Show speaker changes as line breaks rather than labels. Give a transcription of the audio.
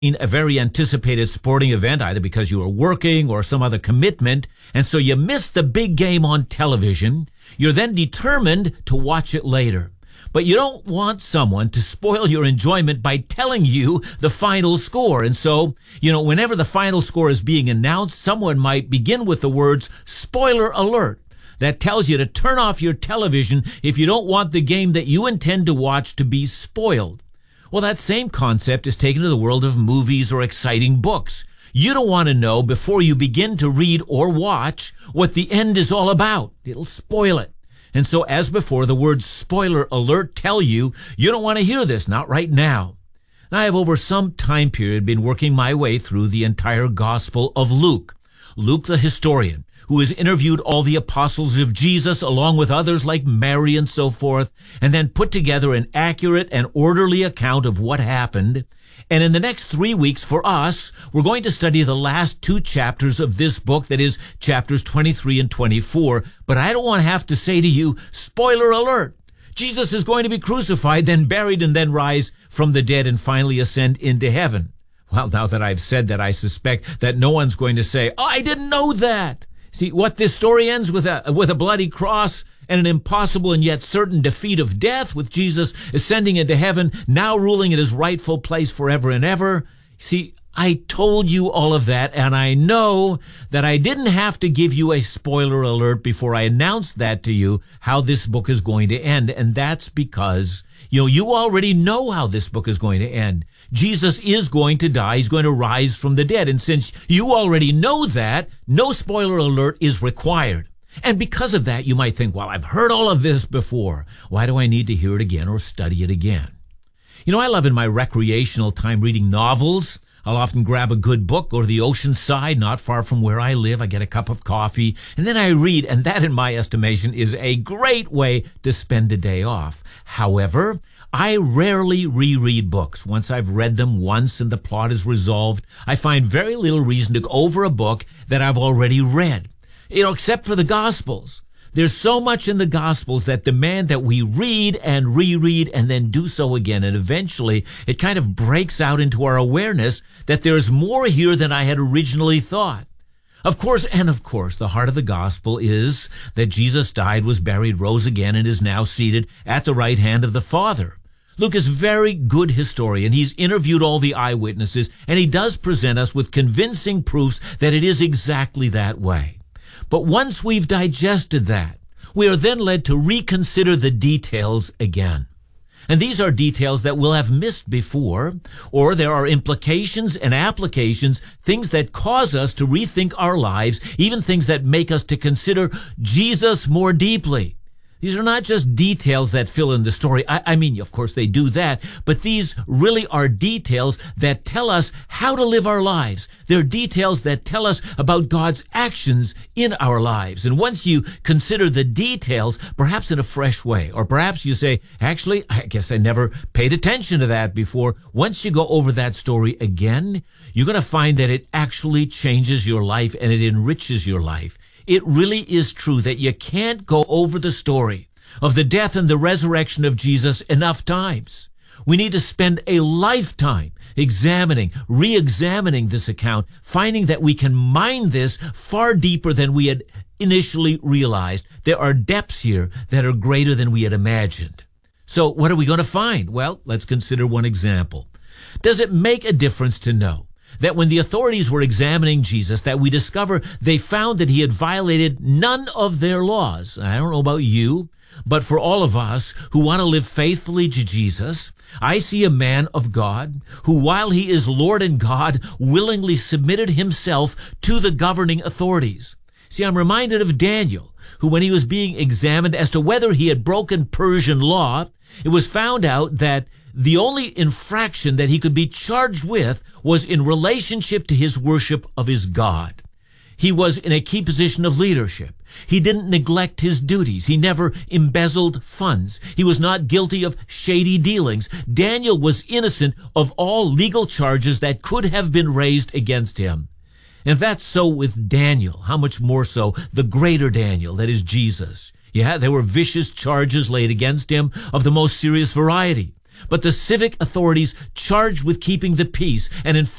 a very anticipated sporting event, either because you are working or some other commitment, and so you miss the big game on television. You're then determined to watch it later. But you don't want someone to spoil your enjoyment by telling you the final score. And so, whenever the final score is being announced, someone might begin with the words, "Spoiler alert." That tells you to turn off your television if you don't want the game that you intend to watch to be spoiled. Well, that same concept is taken to the world of movies or exciting books. You don't want to know before you begin to read or watch what the end is all about. It'll spoil it. And so, as before, the words "spoiler alert" tell you don't want to hear this, not right now. And I have over some time period been working my way through the entire Gospel of Luke. Luke the historian, who has interviewed all the apostles of Jesus along with others like Mary and so forth, and then put together an accurate and orderly account of what happened. And in the next 3 weeks for us, we're going to study the last 2 chapters of this book, that is chapters 23 and 24. But I don't want to have to say to you, spoiler alert, Jesus is going to be crucified, then buried, and then rise from the dead and finally ascend into heaven. Well, now that I've said that, I suspect that no one's going to say, "Oh, I didn't know that." See, what this story ends with a bloody cross and an impossible and yet certain defeat of death, with Jesus ascending into heaven, now ruling in his rightful place forever and ever. See, I told you all of that, and I know that I didn't have to give you a spoiler alert before I announced that to you, how this book is going to end. And that's because, you already know how this book is going to end. Jesus is going to die. He's going to rise from the dead. And since you already know that, no spoiler alert is required. And because of that, you might think, well, I've heard all of this before. Why do I need to hear it again or study it again? I love in my recreational time reading novels. I'll often grab a good book, go to the ocean side, not far from where I live. I get a cup of coffee, and then I read, and that, in my estimation, is a great way to spend a day off. However, I rarely reread books. Once I've read them once and the plot is resolved, I find very little reason to go over a book that I've already read. Except for the Gospels. There's so much in the Gospels that demand that we read and reread and then do so again. And eventually, it kind of breaks out into our awareness that there's more here than I had originally thought. Of course, the heart of the Gospel is that Jesus died, was buried, rose again, and is now seated at the right hand of the Father. Luke is a very good historian. He's interviewed all the eyewitnesses, and he does present us with convincing proofs that it is exactly that way. But once we've digested that, we are then led to reconsider the details again. And these are details that we'll have missed before, or there are implications and applications, things that cause us to rethink our lives, even things that make us to consider Jesus more deeply. These are not just details that fill in the story. I mean, of course, they do that, but these really are details that tell us how to live our lives. They're details that tell us about God's actions in our lives. And once you consider the details, perhaps in a fresh way, or perhaps you say, actually, I guess I never paid attention to that before. Once you go over that story again, you're going to find that it actually changes your life and it enriches your life. It really is true that you can't go over the story of the death and the resurrection of Jesus enough times. We need to spend a lifetime examining, re-examining this account, finding that we can mine this far deeper than we had initially realized. There are depths here that are greater than we had imagined. So what are we going to find? Well, let's consider one example. Does it make a difference to know that when the authorities were examining Jesus, that we discover they found that he had violated none of their laws? I don't know about you, but for all of us who want to live faithfully to Jesus, I see a man of God who, while he is Lord and God, willingly submitted himself to the governing authorities. See, I'm reminded of Daniel, who, when he was being examined as to whether he had broken Persian law, it was found out that the only infraction that he could be charged with was in relationship to his worship of his God. He was in a key position of leadership. He didn't neglect his duties. He never embezzled funds. He was not guilty of shady dealings. Daniel was innocent of all legal charges that could have been raised against him. And if that's so with Daniel, how much more so the greater Daniel, that is Jesus. Yeah, there were vicious charges laid against him of the most serious variety. but the civic authorities charged with keeping the peace and